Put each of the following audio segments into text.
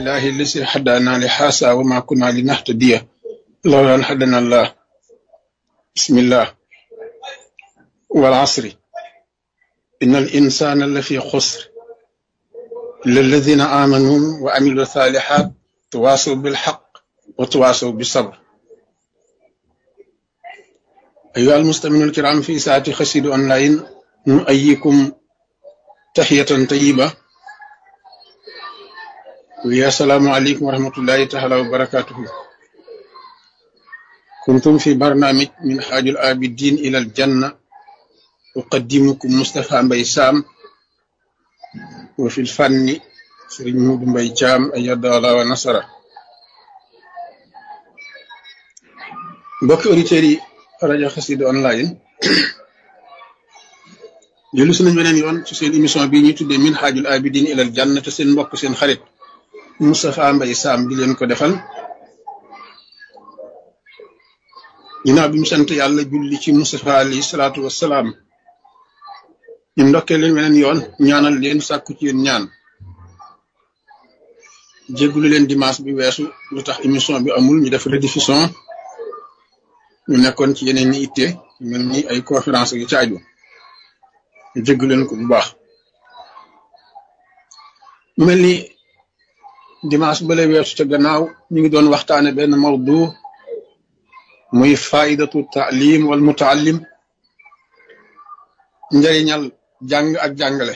لله الذي هدانا لهذا وما كنا لنهتدي لولا أن هدانا الله. بسم الله. والعصر إن الإنسان لفي خسر إلا الذين آمنوا وعملوا الصالحات تواصوا بالحق وتواصوا بالصبر. أيها المستمعون الكرام في ساعة خسيد أونلاين نؤيكم تحية طيبة ويا السلام عليكم ورحمة الله تعالى وبركاته. كنتم في برنامج من حاج العابدين إلى الجنة، أقدمكم مصطفى مباي سام، وفي الفن سيرين مودو مباي جام أيد الله ونصره. mbokki auditeurs yi rajo Xassida online jëlu si nañ beneen yoon ci seen émission bii ñuy tuddee min haajul abidin ilal janna te seen mbokk seen xarit Moustapha Mbaye Sam di leen ko defal ginnaaw bi mu sant yàlla julli ci Moustapha alayhi salaatu wassalaam. ñu ndokkee leen beneen yoon ñaanal leen sàkku ci yéen ñaan jéggulu leen dimanche bi weesu lu tax émission bi amul ñu def rediffusion. ñu nekkoon ci yeneen ni itte mel ni ay conférence yu caaju ñu jégg leen ko bu baax. mel ni dimanche bale weesu ca gannaaw ñu ngi doon waxtaane benn mawdu muy faidatu taalim wal mutaallim, njëriñal jàng ak jàngale.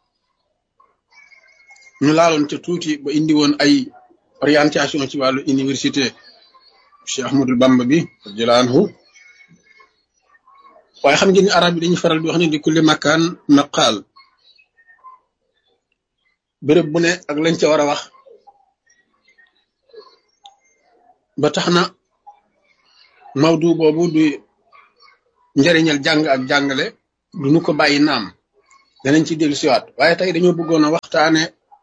ñu laaloon ca tuuti ba indi woon ay orientation ci wàllu université Cheikh Ahmadou Bamba bi radiyallahu anhu. waaye xam ngeen ni arab yi dañuy faral di wax ne di kulli makaan maqaal, béréb bu ne ak lañ ca war a wax. ba tax na mawdu boobu du njëriñal jàng ak jàngale du nu ko bàyyi naam danañ ci dellu siwaat, waaye tey dañoo bëggoon a waxtaane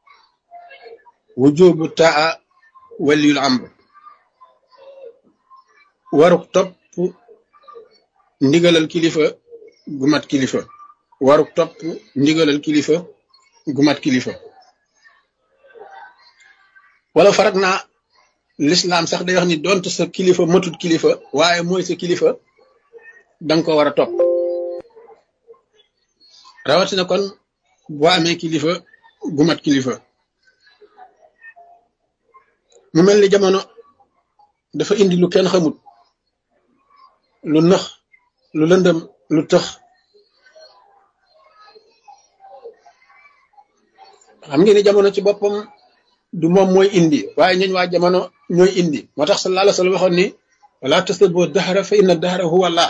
wujubu taa waliyul amr, waruk topp ndigalal kilifa gu mat kilifa. waruk topp ndigalal kilifa gu mat kilifa. wala farak naa l'islam sax day wax ni donte sa kilifa matut kilifa waaye mooy sa kilifa danga ko war a topp. rawatina kon boo amee kilifa gu mat kilifa. mu mel ni jamono dafa indi lu kenn xamut, lu nëx, lu lëndëm, lu tëx. xam ngeen ni jamono ci boppam du moom mooy indi waaye ñooñ waa jamono ñooy indi. moo tax sallallahu alayhi wa sallam waxoon ni wala tasubbu dahra fa inna dahra huwa Allah.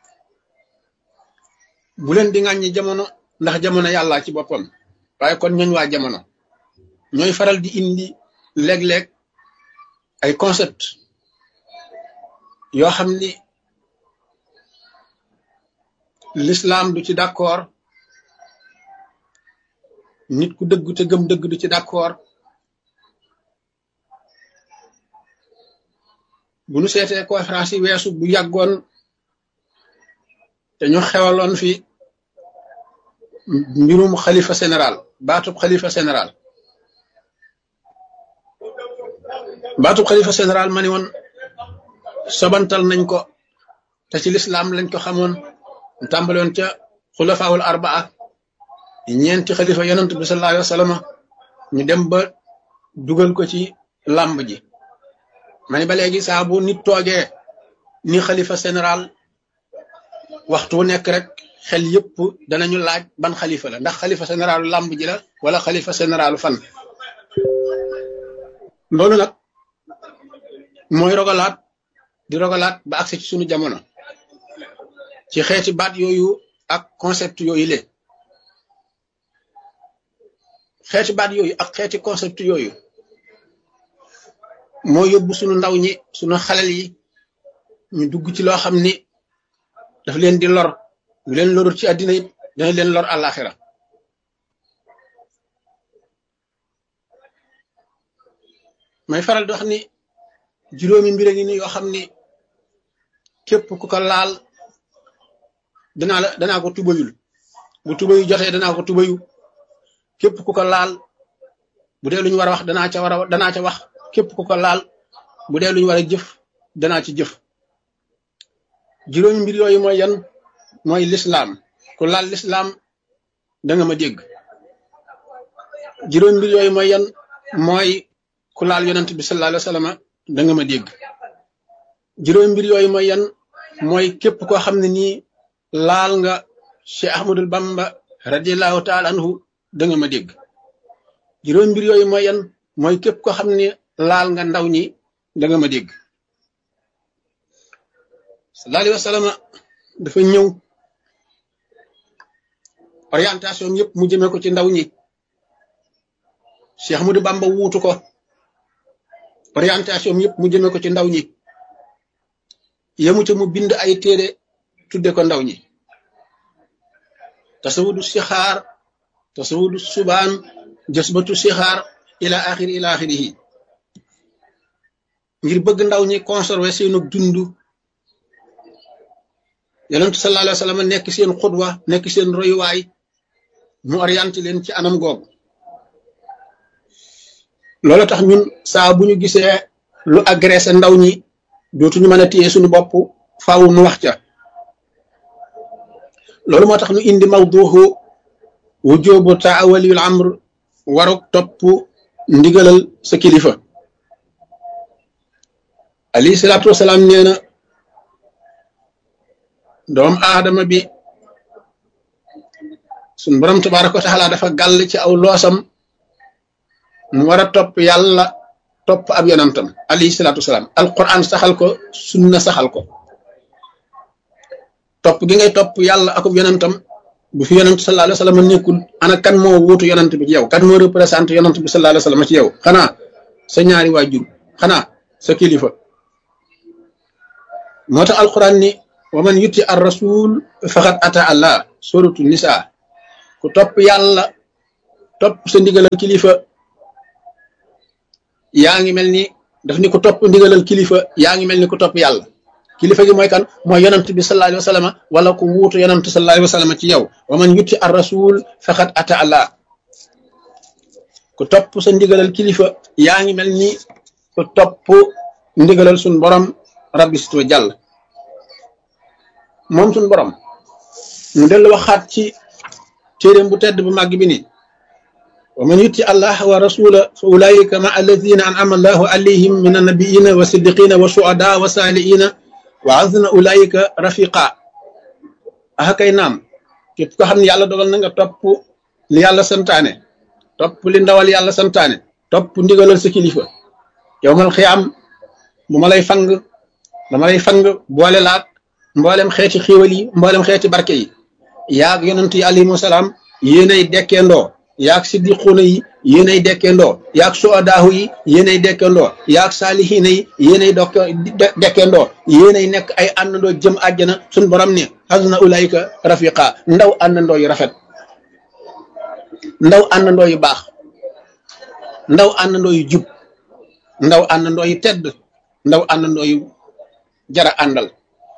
bu leen di ŋàññi jamono ndax jamono yàlla ci boppam. waaye kon ñooñ waa jamono ñooy faral di indi léeg-léeg ay concept yoo xam ni l'islam du ci d'accord, nit ku dëgg te gëm dëgg du ci d'accord. bu nu seetee conférence yi weesu bu yàggoon te ñu xewaloon fi mbirum xalifa général, baatub xalifa général. baatub xalifa général ma ni woon sobantal nañ ko te ci l'islam lañ ko xamoon. tàmbale woon ca xulafaawul arbaa, ñeenti xalifa yonent bi sallallahu alayhi wa sallam, ñu dem ba dugal ko ci làmb ji. ma ni ba léegi saa bu nit toogee ni xalifa général waxtu wu nekk rek xel yëpp danañu laaj ban xalifa la, ndax xalifa généralu làmb ji la wala xalifa généralu fan. loolu nag mooy rogalaat di rogalaat ba agsi ci sunu jamono ci xeeti baat yooyu ak concept yooyu le xeeti baat yooyu ak xeeti concept yooyu moo yóbbu sunu ndaw ñi, sunu xalal yi ñu dugg ci loo xam ni daf leen di lor. lu leen lorul ci àddina it dana leen lor àllaaxira. may faral di wax ni juróomi mbir ngi ni yoo xam ni képp ku ko laal danaa ko tubayul. bu tubayu jotee danaa ko tubayu. képp ku ko laal bu dee lu ñu war a wax danaa ca wax képp ku ko laal bu dee lu ñu war a jëf danaa ci jëf juróomi mbir yooyu mooy yan mooy lislaam ku laal lislaam da nga ma dégg juróomi mbir yooyu mooy yan mooy ku laal yonent bi sallallahu alayhi wa sallam da nga ma dégg juróomi mbir yooyu mooy yan mooy képp koo xam ne nii laal nga Cheikh Ahmadul Bamba radiyallahu taala anhu da nga ma dégg juróomi mbir yooyu mooy yan mooy képp koo xam ne laal nga ndaw ñi da nga ma dégg sallallahu alayhi wa sallam dafa ñëw orientation yëpp mu jëmee ko ci ndaw ñi Cheikh Ahmadou Bamba wuutu ko orientation yëpp mu jëmee ko ci ndaw ñi yemu ca mu bind ay téere tudde ko ndaw ñi tasawudu sixaar tasawudu subaan jasbatu sixaar ila axirihi ngir bëgg ndaw ñi conserver seenu dund yonent sallallahu alayhi wa sallam nekk seen xudwa nekk seen royuwaay mu orienté leen ci anam googu loolu tax ñun saa bu ñu gisee lu agressé ndaw ñi dootuñu mën a téye suñu bopp faaw nu wax ca loolu moo tax ñu indi mawduhu wujubu taawaliyul amr waruk topp ndigalal sa kilifa alayhi salaatu wasalaam nee na doom aadama bi suñ borom tabaraka wa taala dafa gàll ci aw loosam mu war a topp yàlla topp ab yonantam alayhi salaatu wasalaam alquran saxal ko sunna saxal ko topp gi ngay topp yàlla akub yonantam bu fi yonant sallallahu alayhi wa sallam nekkul ana kan moo wuutu yonant bi ci yow kan moo représenté yonant bi sallallahu alayhi wa sallam ci yow xanaa sa ñaari waajur xanaa sa kilifa moo tax alquran ni wa man yuti ar rasul faqad ata allah suratu nisa ku topp yàlla topp sa ndigalal kilifa yaa ngi mel ni daf ni ku topp ndigalal kilifa yaa ngi mel ni ku topp yàlla kilifa gi mooy kan mooy yonant bi sallallahu alayhi wa sallam wala ku wuutu yonant sallallahu alayhi wa sallam ci yow wa man yuti ar rasul faqad ata allah ku topp sa ndigalal kilifa yaa ngi mel ni ku topp ndigalal sun borom rabbi situ jàll moom sun borom mu dellu waxaat ci téeréem bu tedd bu màgg bi ni wa man yuti allah wa rasula fa ulaika ma alladina an'ama allahu alayhim min annabiyina wa siddiqina wa shuhada wa salihina wa azna ulaika rafiqa kay naam képp ko xam ne yàlla dogal na nga topp li yàlla santaane topp li ndawal yàlla santaane topp ndigalal sa kilifa yowmal xiyaam bu ma lay fang dama lay fang boole laat mboolem xeeti xiiwal yi mboolem xeeti barke yi yaag yonent yi alayhimu salaam yéenay dekkeendoo yaag siddiquuna yi yéenay dekkeendoo yaag suadaahu yi yéenay dekkeendoo yaag saalihiina yi yéenay dekkeendoo yéenay nekk ay àndandoo jëm àjjana suñ borom ne hasna ulaayika rafiqa ndaw àndandoo yu rafet ndaw àndandoo yu baax ndaw àndandoo yu jub ndaw àndandoo yu tedd ndaw àndandoo yu jara àndal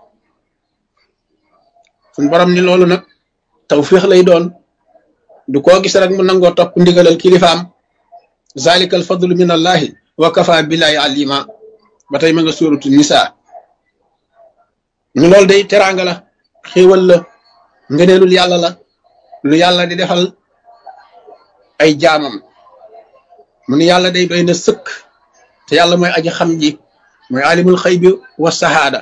suñ borom ni loolu nag tawfiix lay doon du koo gis rek mu nangoo topp ndigalal kilifaam zalikal fadlu min allahi wa kafa billahi alima ba tey ma nga suuratu nisa ñu loolu day teraanga la xéewal la ngëneelul yàlla la lu yàlla di defal ay jaamam mu ni yàlla day doy na sëkk te yàlla mooy aji xam ji mooy alimul xaybi wa sahaada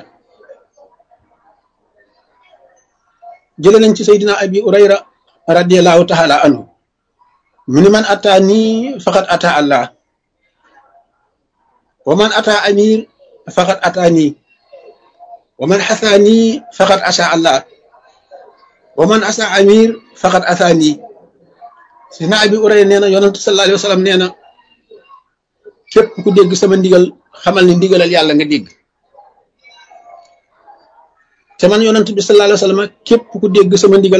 jële nañ ci saydina abi urayra radiyallahu taala anhu mu ni man ata nii faqad ata allah wa man ata amir faqad ata nii wa man xasa nii faqad asa allah wa man asa amir faqad asa nii saydina abi urayra nee na yonent sallallahu alayhi wa sallam nee na képp ku dégg sama ndigal xamal ni ndigalal yàlla nga dégg te man yonent bi sallallahu alayhi wa sallam képp ku dégg sama ndigal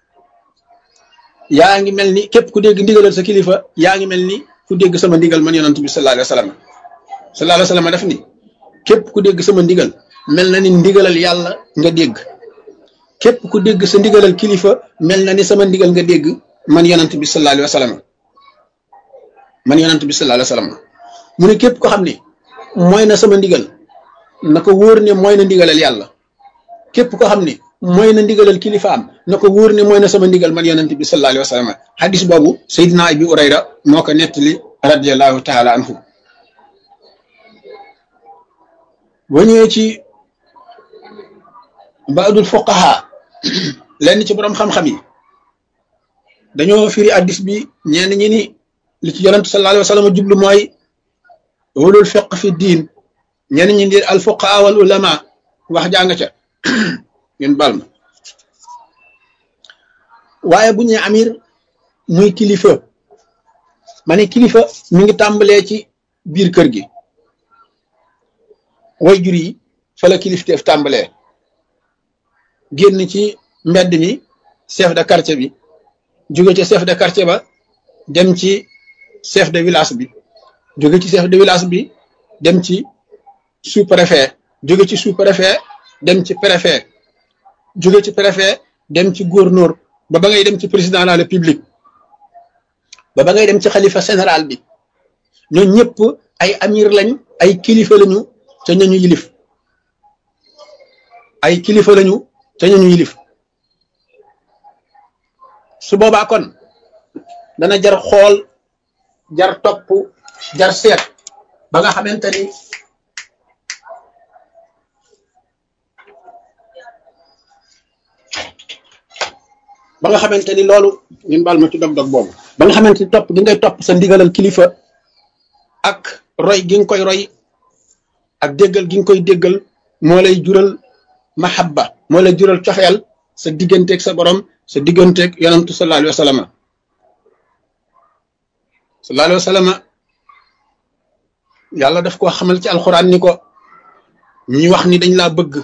yaa ngi mel ni képp ku dégg ndigalal sa kilifa yaa ngi mel ni ku dégg sama ndigal man yonent bi sallallahu alayhi wa sallam sallallahu alayhi wa sallam daf ni képp ku dégg sama ndigal mel na ni ndigalal yàlla nga dégg képp ku dégg sa ndigalal kilifa mel na ni sama ndigal nga dégg man yonent bi sallallahu alayhi wa sallam man yonent bi sallallahu alayhi wasallam mu ne képp ko xam ne mooy na sama ndigal na ko wóor ne mooy na ndigalal yàlla képp ko xam ne mooy na ndigalal kilifaam na ko wóor ne mooy na sama ndigal man yonent bi sallallahu alayhi wasallam hadis boobu Seydina Abi Hurayra moo ko nettali radiyallahu taala anhu boo ñëwee ci baadul fuqaha lenn ci borom xam-xam yi dañoo firi hadis bi ñenn ñi ni li ci yonent sallallahu alayhi wasallam jublu mooy ulul fiqh fi diin ñenn ñi di al fuqaha wal ulama wax jàng ca ngeen bal ma waaye bu ñuy amir muy kilifa ma ne kilifa mi ngi tàmbalee ci biir kër gi way jur yi fa la kilifteef tàmbalee génn ci mbedd mi chef de quartier bi jóge ci chef de quartier ba dem ci chef de village bi jóge ci chef de village bi dem ci sous-préfet jóge ci sous-préfet dem ci préfet jóge ci préfet dem ci gouverneur ba ba ngay dem ci président de la république ba ba ngay dem ci xalifa général bi ñoo ñëpp ay amir lañ ay kilifa lañu te ñañu yilif ay kilifa lañu te ñañu yilif su boobaa kon dana jar xool jar topp jar seet ba nga xamante ni loolu ñun baal ma ci dog-dog boobu ba nga xamante ni topp gi ngay topp sa ndigalal kilifa ak roy gi nga koy roy ak déggal gi nga koy déggal moo lay jural mahabba moo lay jural cofeel sa digganteeg sa borom sa digganteeg yonantu sallallahu alayhi wa sallam sallallahu alayhi wa sallam yàlla daf koo xamal ci alxuraan ni ko ñi wax ni dañ laa bëgg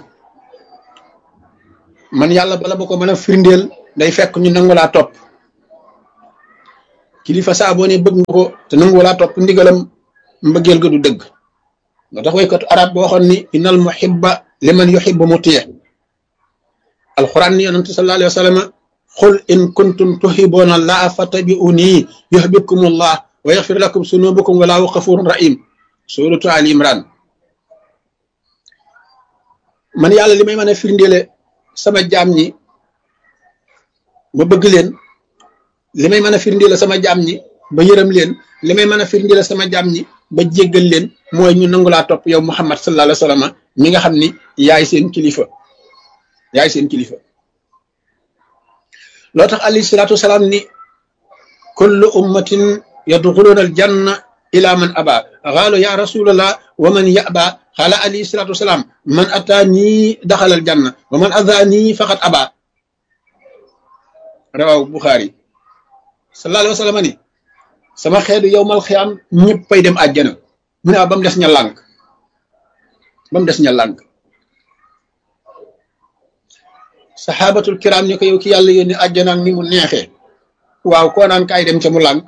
man yàlla bala ba ko mën a firndeel day fekk ñu nangu laa topp kilifa saa boo ne bëgg nga ko te nangu laa topp ndigalam mbëggeel ga du dëgg nga tax waykatu arab boo waxoon ni innal muhibba liman yuhibbu mutiya alquran ni yonent sallallahu alayhi wa sallam qul in kuntum tuhibbuna allaha fattabi'uni yuhibbukumullah wa yaghfir lakum sunubakum wallahu ghafurur rahim suratu ali imran man yàlla li may mën a firndeele sama jaam ñi ba bëgg leen li may mën a firndeele sama jaam ñi ba yërëm leen li may mën a firndeele sama jaam ñi ba jéggal leen mooy ñu nangu laa topp yow Muhammad sallallahu alayhi wa sallam mi nga xam ni yaay seen kilifa loo tax alayhi salaatu wasalaam ni kullu ummatin yadxuluuna al janna ila man aba qaalu ya rasulallah wa man yaba qaala alayhi salaatu wasalaam man ataani daxala al janna wa man azaani faqad aba rawahu Buxaari sallallahu alayhi wa sallam ni sama xeetu yowmal xiyaam ñëppay dem àjjana mu ne ba mu des ña lànk saxaabatul kiram ni ko yow ki yàlla yónni àjjana ak ni mu neexee waaw koo naan kaay dem ca mu lànk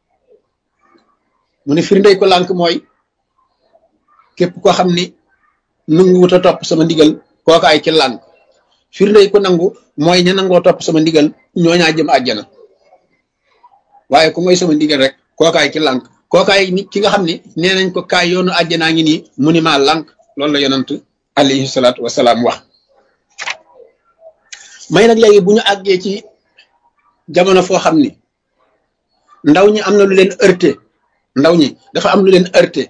mu ne firndey ko lànk mooy képp koo xam ni nangu wut a topp sama ndigal kooka ay ci lànk firndey ko nangu mooy ña nangoo topp sama ndigal ñooñaa jëm àjjana waaye ku mooy sama ndigal rek kookaay ci lànk kookaay nit ki nga xam ne nee nañ ko kaay yoonu àjjanaa ngi nii mu ni maa lànk loolu la yonant alayhi salaatu wasalaam wax may nag léegi bu ñu àggee ci jamono foo xam ni ndaw ñi am na lu leen heurté ndaw ñi dafa am lu leen heurté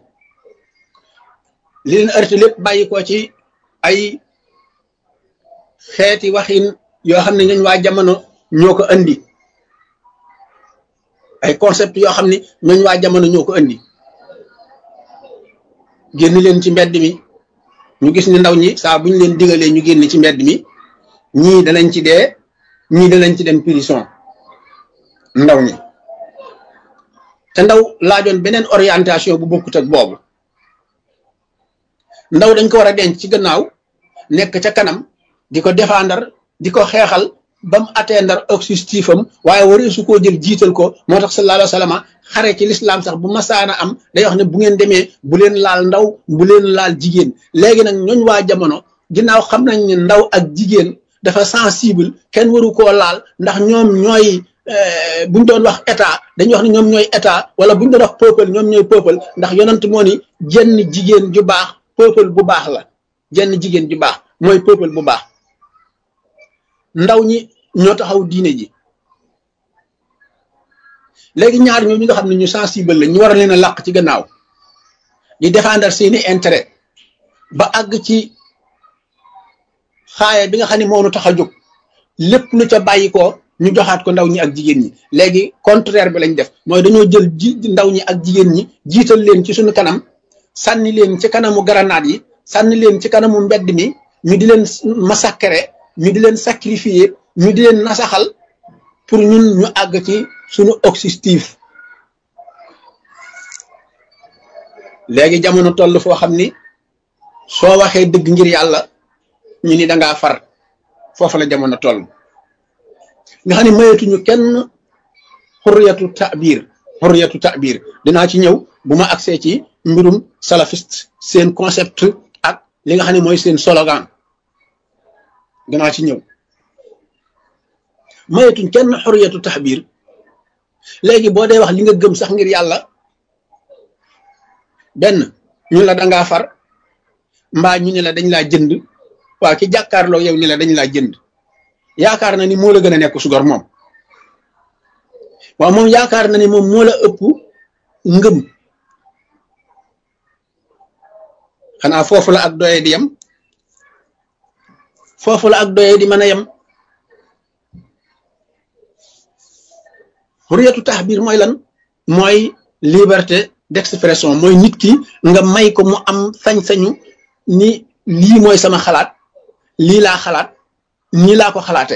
li leen heurté lépp bàyyi ko ci ay xeeti waxin yoo xam ne ñooñ waa jamono ñoo ko andi ay concept yoo xam ne ñooñ waa jamono ñoo ko andi génn leen ci mbedd mi ñu gis ni ndaw ñi saa buñ leen digalee ñu génn ci mbedd mi ñii danañ ci dee ñii danañ ci dem prison ndaw ñi te ndaw laajoon beneen orientation bu bokkut ak boobu ndaw dañ ko war a denc ci gannaaw nekk ca kanam di ko défendre di ko xeexal ba mu atteindre objectif am waaye waree su koo jël jiital ko moo tax sallallahu alayhi wa sallam xare ci lislaam sax bu masaana am day wax ne bu ngeen demee bu leen laal ndaw bu leen laal jigéen léegi nag ñooñ waa jamono ginnaaw xam nañ ne ndaw ak jigéen dafa sensible kenn waru koo laal ndax ñoom ñooy buñ doon wax état dañuy wax ni ñoom ñooy état wala buñ doon wax peuple ñoom ñooy peuple ndax yonent moo ni jenn jigéen ju baax peuple bu baax la jenn jigéen ju baax mooy peuple bu baax ndaw ñi ñoo taxaw diine ji léegi ñaar ñoom ñi nga xam ne ñu sensible la ñu war a leen a làq ci gannaaw di défendre seeni intérêt ba àgg ci xaaya bi nga xam ne moo nu tax a jóg lépp lu ca bàyyi ko ñu joxaat ko ndaw ñi ak jigéen ñi léegi contraire bi lañ def mooy dañoo jël ndaw ñi ak jigéen ñi jiital leen ci suñu kanam sànni leen ci kanamu garanaat yi sànni leen ci kanamu mbedd mi ñu di leen massacrer ñu di leen sacrifier ñu di leen nasaxal pour ñun ñu àgg ci suñu objectif léegi jamono toll foo xam ni soo waxee dëgg ngir yàlla ñu ni dangaa far foofu la jamono toll nga xam ne mayetuñu kenn xurriyatu ta'bir dinaa ci ñëw bu ma agsee ci mbirum salafiste seen concept ak li nga xam ne mooy seen slogan dinaa ci ñëw mayetuñ kenn xurriyatu ta'bir léegi boo dee wax li nga gëm sax ngir yàlla benn ñu la dangaa far mbaa ñu ne la dañ laa jënd waaw ki jàkkaarloo yow ni la dañ laa jënd yaakaar na ni moo la gën a nekk sugor moom waaw moom yaakaar na ni moom moo la ëpp ngëm xanaa foofu la ak doye di yem foofu la ak doye di mën a yem xuriyatu taxbir mooy lan mooy liberté d'expression mooy nit ki nga may ko mu am sañ-sañu ni lii mooy sama xalaat lii laa xalaat nii laa ko xalaate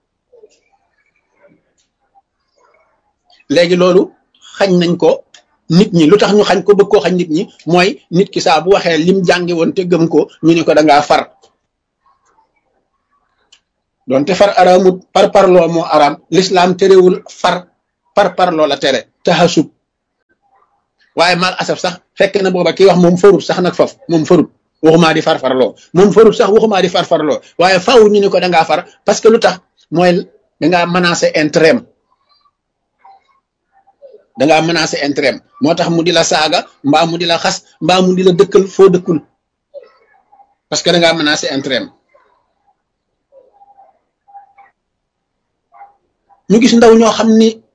léegi loolu xañ nañ ko nit ñi lu tax ñu xañ ko bëgg koo xañ nit ñi mooy nit ki saa bu waxee lim jàngi woon te gëm ko ñu ne ko dangaa far doonte far araamut par parloo moo araam l'islam terewul far par parloo la tere taxasub waaye mal asaf sax fekk na booba kii wax moom farut sax nag faf moom farut waxumaa di farfarloo moom farut sax waxumaa di farfarloo waaye faaw ñu ni ko dangaa far parce que lu tax mooy dangaa menacer intérêt dangaa menacer intérêt moo tax mu di la saaga mbaa mu di la xas mbaa mu di la dëkkal foo dëkkul parce que dangaa menacer intérêt ñu gis ndaw ñoo xam ni